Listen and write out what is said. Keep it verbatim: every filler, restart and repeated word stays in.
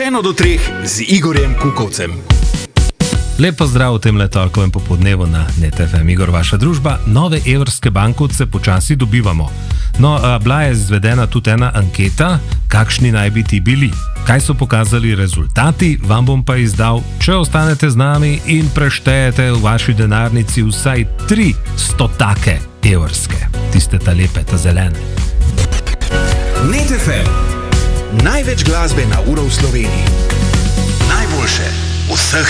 Učeno do treh z Igorjem Kukovcem. Lepo zdrav v tem letorkovem popodnevu na Net F M. Igor, vaša družba. Nove evrske bankovce počasi dobivamo. No, bila je izvedena tudi ena anketa, kakšni naj bi ti bili. Kaj so pokazali rezultati, vam bom pa izdal, če ostanete z nami in preštejete v vaši denarnici vsaj tri stotake evrske. Tiste ta lepe, ta zelene. Net F M. Največ glasbe na uro v Sloveniji. Najboljše vseh